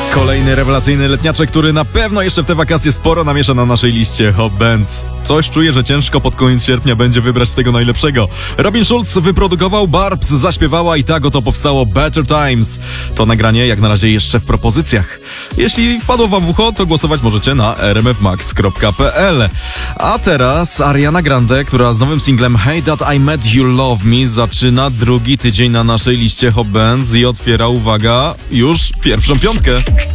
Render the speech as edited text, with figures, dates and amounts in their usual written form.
Kolejny rewelacyjny letniaczek, który na pewno jeszcze w te wakacje sporo namiesza na naszej liście. Hop Benz. Coś czuję, że ciężko pod koniec sierpnia będzie wybrać z tego najlepszego. Robin Schulz wyprodukował, Barbs zaśpiewała i tak oto powstało Better Times. To nagranie jak na razie jeszcze w propozycjach. Jeśli wpadło wam w ucho, to głosować możecie na rmfmax.pl. A teraz Ariana Grande, która z nowym singlem Hey That I Met You Love Me zaczyna drugi tydzień na naszej liście Hop Benz i otwiera, uwaga, już pierwszą piątkę.